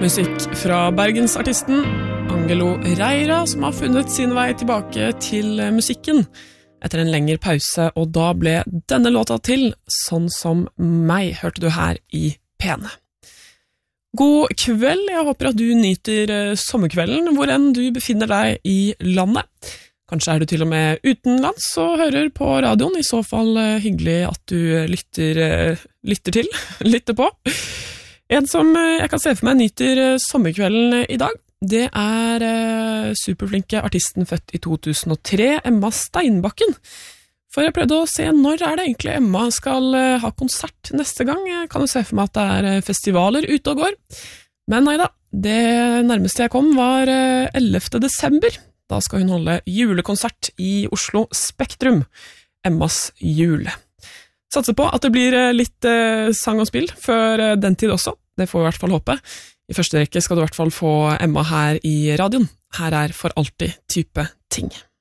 Musikk fra bergensartisten Angelo Reira, som har funnet sin vei tilbake til musikken etter en lengre pause, og da ble denne låta til Sånn som meg, hørte du her i Pene. God kveld, jeg håper at du nyter sommerkvelden, hvor enn du befinner deg i landet. Kanskje er du til og med utenlands og hører på radioen, i så fall hyggelig at du lytter på. En som jeg kan se for meg nyter sommerkvelden i dag, det er superflinke artisten født i 2003, Emma Steinbakken. For jeg prøvde å se når er det egentlig Emma skal ha konsert neste gang. Jeg kan jo se for meg at det er festivaler ute og går. Men neida, det nærmeste jeg kom var 11. desember. Da skal hun holde julekonsert i Oslo Spektrum, Emmas jul. Satser på at det blir litt sang og spill før den tid også. Det får vi i hvert fall håpe. I første rekke skal du i hvert fall få Emma her i radioen. Her er For alltid type ting.